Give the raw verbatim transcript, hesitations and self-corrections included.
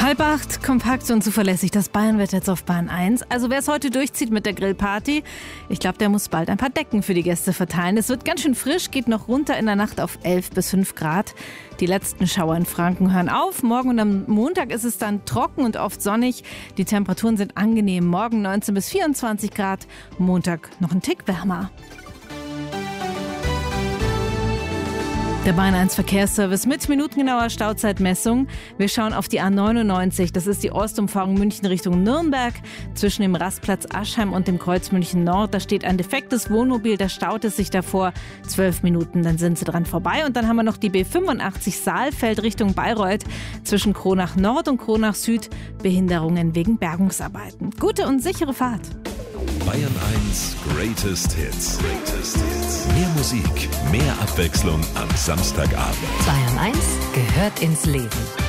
Halb acht, kompakt und zuverlässig, das Bayernwetter jetzt auf Bahn eins. Also wer es heute durchzieht mit der Grillparty, ich glaube, der muss bald ein paar Decken für die Gäste verteilen. Es wird ganz schön frisch, geht noch runter in der Nacht auf elf bis fünf Grad. Die letzten Schauer in Franken hören auf. Morgen und am Montag ist es dann trocken und oft sonnig. Die Temperaturen sind angenehm. Morgen neunzehn bis vierundzwanzig Grad, Montag noch ein Tick wärmer. Der Bayern eins Verkehrsservice mit minutengenauer Stauzeitmessung. Wir schauen auf die A neunundneunzig. Das ist die Ostumfahrung München Richtung Nürnberg. Zwischen dem Rastplatz Aschheim und dem Kreuz München Nord. Da steht ein defektes Wohnmobil. Da staut es sich davor. Zwölf Minuten, dann sind sie dran vorbei. Und dann haben wir noch die B fünfundachtzig Saalfeld Richtung Bayreuth. Zwischen Kronach Nord und Kronach Süd. Behinderungen wegen Bergungsarbeiten. Gute und sichere Fahrt. Bayern eins Greatest Hits. Greatest Hits. Mehr Musik, mehr Abwechslung am Samstagabend. Bayern eins gehört ins Leben.